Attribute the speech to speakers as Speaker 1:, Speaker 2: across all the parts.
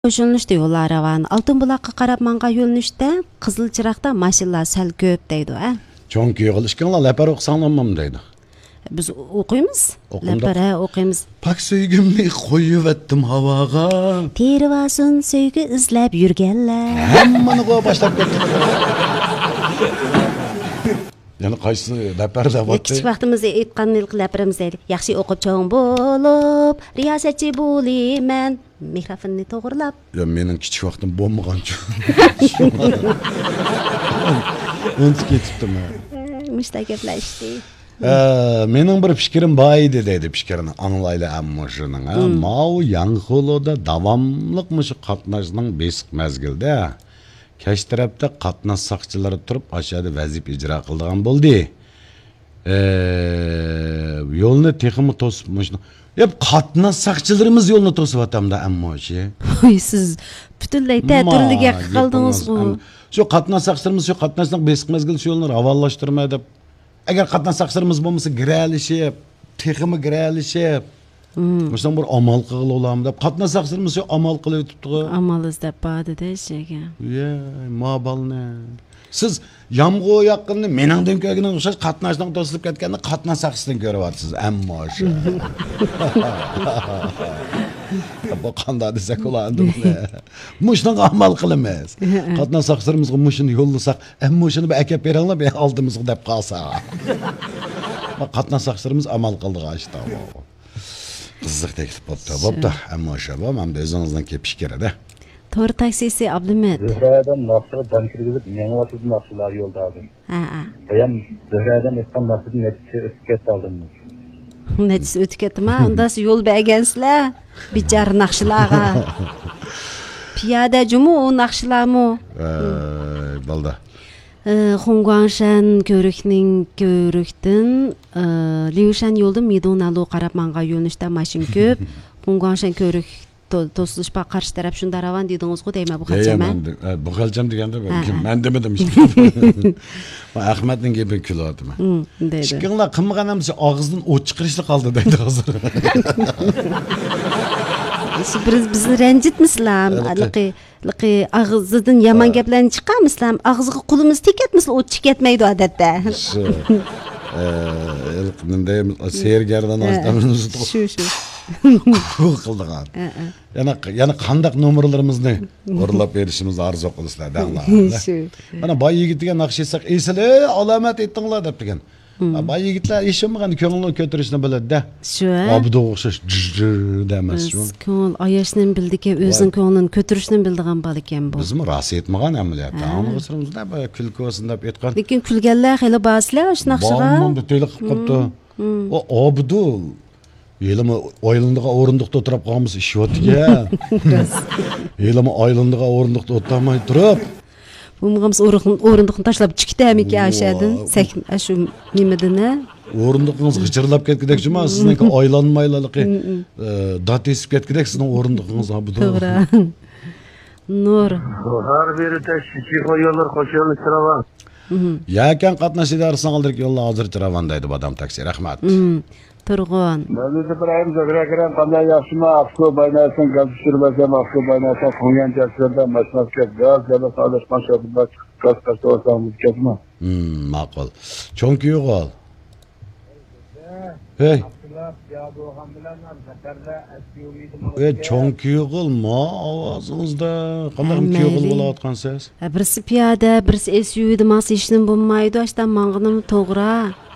Speaker 1: Qo'shilishda yo'llar ravan. Oltinbuloqqa qarab manga yo'linishda qizil chiroqda mashinalar sal ko'p deydi, a?
Speaker 2: Chonki yig'ilishganlar lapar o'qsanglamam deydi.
Speaker 1: Biz o'qiymiz. Lapara o'qiymiz.
Speaker 2: Pak söygümni qo'yivetdim havoga.
Speaker 1: Terivasun sevgi izlab yurganlar.
Speaker 2: Hammani qo'ya boshlab ketdi. Yani qaysi laparda bo'tdi?
Speaker 1: Kichik vaqtimizda aytganlik laparimiz edi. Yaxshi o'qib cho'ng bo'lib, riyosatchi bo'layman. Mikrofonni to'g'rilab.
Speaker 2: Ya mening kichik vaqtim bo'lmagancha. Unutib ketibdim.
Speaker 1: Mushtageplashdi.
Speaker 2: Mening bir fikrim bor edi dedi fikrini anglayla ammo shuning. Mau Yanxoloda davomliq shu qatnashning besiq mezgilda Kaş tarafda qatnash saqchilari turib aşağıda vazif icra qildigan bo'ldi. Yo'lni texmi to'sib Hep qatnash saqchilarimiz yo'lni to'sib atamda ammo
Speaker 1: siz butunlay ta'tirliga qaldingiz-ku.
Speaker 2: Shu qatnash saqchilarimiz shu qatnashning besiq mezgil shu yo'lni avallashtirmay deb agar qatnash saqchilarimiz bo'lmasa giralishib, texmi giralishib Mesela bir amal qilib olam deb qatnash saqchilarimiz shu amal qilib o'tibdi.
Speaker 1: Amal izlab bordi-da ishga.
Speaker 2: Mabalni. Siz yamg'o yaqinni meningdan ko'rgan o'xshash qatnashdan to'silib ketganini qatnash saqchisidan ko'ryapsiz, ammo shu. Bu qanday desak bo'ladi. Mushunga amal qilamiz. Qatnash saqchilarimizga mushuni yo'llasak, ammo shuni bir akab beringlar, men oldimizga deb qolsa. Qatnash saqchilarimiz amal qildi ashta. Qiziq teklif bo'pti. Ammo shabam hamda o'zingizdan kepish kerak-da.
Speaker 1: To'g'ri taksisi Abdumet.
Speaker 3: Zöhradan naqshga dan kirgizib, yangi vaqtda naqshlar yo'lda oldim. Bayam Zöhradan aytgan naqshni necha o'tib ketdim.
Speaker 1: Necha o'tib ketdimi? Unda yo'l bergansizlar. Bichar naqshlarga. Piyoda jumu o naqshlarmi?
Speaker 2: Bo'ldi.
Speaker 1: Xongguangshan ko'rikdan Liushan yo'lda Midonalo qarab manga yo'nishda mashin ko'p. Xongguangshan ko'rik to'silishga qarshi taraf shunda ravan dedingiz-ku deyman bu xalchama.
Speaker 2: Bu xalcham deganda men demedim işte. Ahmetning gapi kulyaptimi?
Speaker 1: Deydi.
Speaker 2: Chiqinglar qilmaganimcha og'izdan o't chiqarishli qoldi deydi hozir.
Speaker 1: Bizni ranjitmisizlar? Liqi og'zidan yomon gaplarni chiqarmisizlar? Og'ziga qo'limiz tekatmisizlar? O't chiqatmaydi odatda.
Speaker 2: Bunday sergardan ostamimiz
Speaker 1: shu
Speaker 2: qildigan. Yana qandaq nomerlarimizni o'rlab berishimiz arzu qilasizlar danglar. Mana boy yigitga naqsh etsak, "Esile alomat etdinglar" deb degan. Boy yigitlar eshitmagan ko'ngilni ko'tarishni biladi-da.
Speaker 1: Shu.
Speaker 2: Obda o'xshash demas shu.
Speaker 1: Ko'ngil oyashni bildiki, o'zining ko'nglini ko'tarishni bildigan bola ekan bu.
Speaker 2: Bizmi rosa etmagan amaliyotda. Ong'isirimizda kulkosin deb aytgan.
Speaker 1: Lekin kulganlar hali ba'zilar o'sha naqshiga.
Speaker 2: Bunda to'liq qilib qopdi. O Abdul Yelimi oylindiga o'rindiqda o'tirib qolamiz ishyotga. Yelimi oylindiga o'rindiqda o'tirmay turib.
Speaker 1: Bunimiz o'rindiqni tashlab chiqdamiki ashadin. Shu nimedini?
Speaker 2: O'rindiqingiz g'ichirlab ketgidekmi? Sizniki oylanmaylarligi dat esib ketgidek sizning o'rindiqingiz Abdul.
Speaker 1: To'g'ri. Nur.
Speaker 3: Har biri tashviqi qo'yganlar qo'shilib tiravan.
Speaker 2: Yakan qatnash idarasidan oldirib yo'llar hozir tiravan deydi odam taksi. Rahmat.
Speaker 1: Turg'un.
Speaker 3: Mavlud Ibrohim Zagrakran qanday yaxshimi? Afso baynasin, gaz tushirmasam, afso baynasam, qo'ygan jaslardan masnafga gaz yana solishgan shakilda gaz tashlasangiz ketma.
Speaker 2: Ma'qul. Chonki yo'g'ol. Hey. Chonki yo'g'olma ovozingizda qanday yo'g'ol bo'layotgansiz?
Speaker 1: Birisi piyoda, birisi SUV'da mas ishning bo'lmaydi, ashdan mang'inim to'g'ri.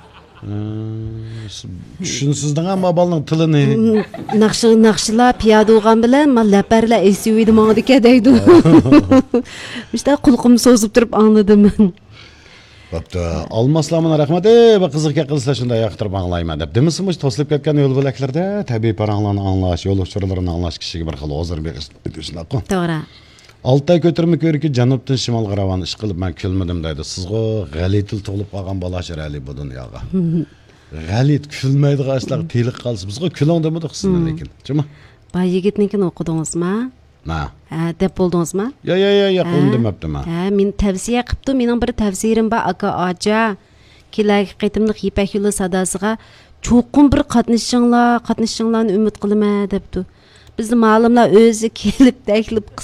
Speaker 2: Tushunsizding ammo balning tilini.
Speaker 1: Naqshlar piyoda bo'lgan bilan laparlar SUV'da mang'idika deydi. İşte qulqim so'zib turib angladim.
Speaker 2: Bo'pti. Olmaslamana rahmat. Va qiziqga qilsa shunday yoqtirib anglayman deb. Demismi to'silib ketgan yo'l bo'laklarda tabiiy paranglarni anglash, yo'l uchurlarini anglash kishiga bir xil hozir berish.
Speaker 1: To'g'ri.
Speaker 2: Altay ko'tirma ko'riki janubdan shimolga ravon ish qilib men kulmadim deydi. Sizga g'alitil tug'ilib qolgan bolashir ali bu dunyoga. G'alit kulmaydi g'ashlar teliq qolsa bizga kulang demadik sizni lekin. Chima?
Speaker 1: Bay yigitnikini o'qidingizmi?
Speaker 2: Na.
Speaker 1: Deb bo'ldingizmi?
Speaker 2: Yo'q, uni demabdim men.
Speaker 1: Men tavsiya qilibdi. Mening bir tavsiyarim bor aka aja. Kelagi qitimliq Ipak yo'li sadosiga cho'qim bir qatnashinglarni umid qilaman debdi. Bizim alımlar özü kelip teklip